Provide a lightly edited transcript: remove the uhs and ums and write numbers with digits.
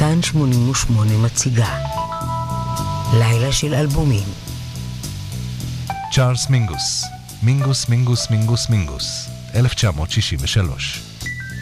כאן 88 מציגה לילה של אלבומים. צ'ארלס מינגוס, מינגוס, 1963.